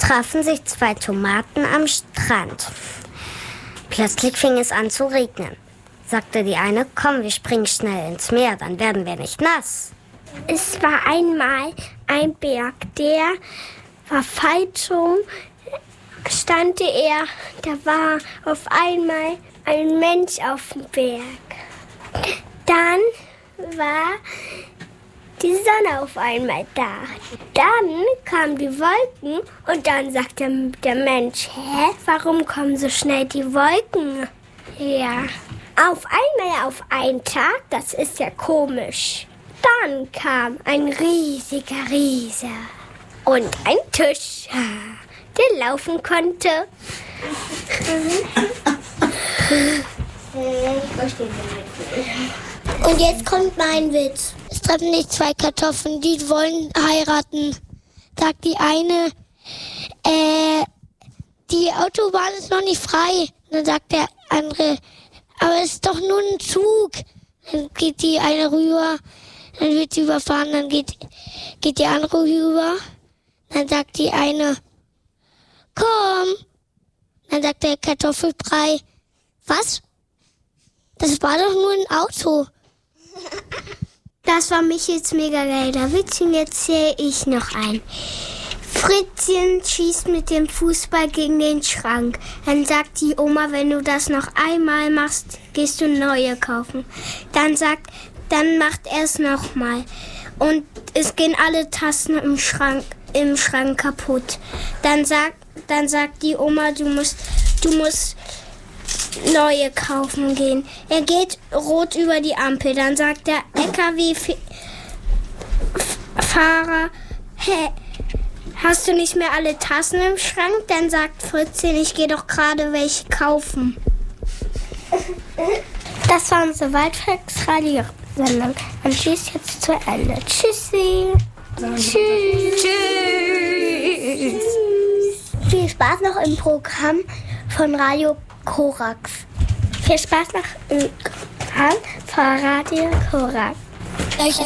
trafen sich 2 Tomaten am Strand. Plötzlich fing es an zu regnen. Sagte die eine, komm, wir springen schnell ins Meer, dann werden wir nicht nass. Es war einmal ein Berg, der war falsch rum, stand er, da war auf einmal ein Mensch auf dem Berg. Dann war die Sonne auf einmal da. Dann kamen die Wolken und dann sagte der Mensch, warum kommen so schnell die Wolken? Ja, auf einmal auf einen Tag, das ist ja komisch. Dann kam ein riesiger Riese und ein Tisch, der laufen konnte. Und jetzt kommt mein Witz. Es treffen sich 2 Kartoffeln, die wollen heiraten. Sagt die eine, die Autobahn ist noch nicht frei. Dann sagt der andere, aber es ist doch nur ein Zug. Dann geht die eine rüber, dann wird sie überfahren, dann geht die andere rüber. Dann sagt die eine, komm. Dann sagt der Kartoffelbrei, was? Das war doch nur ein Auto. Das war Michels mega geiler Witz und jetzt zähle ich noch ein. Fritzchen schießt mit dem Fußball gegen den Schrank. Dann sagt die Oma, wenn du das noch einmal machst, gehst du neue kaufen. Dann macht er es nochmal. Und es gehen alle Tassen im Schrank kaputt. Dann sagt die Oma, du musst neue kaufen gehen. Er geht rot über die Ampel. Dann sagt der LKW-Fahrer, hast du nicht mehr alle Tassen im Schrank? Dann sagt Fritzchen, ich gehe doch gerade welche kaufen. Das war unsere Waldvolksradio-Sendung. Und die ist jetzt zu Ende. Tschüssi. Tschüss. Tschüss. Viel Spaß noch im Programm von Radio Korax. Viel Spaß noch im Programm von Radio Korax.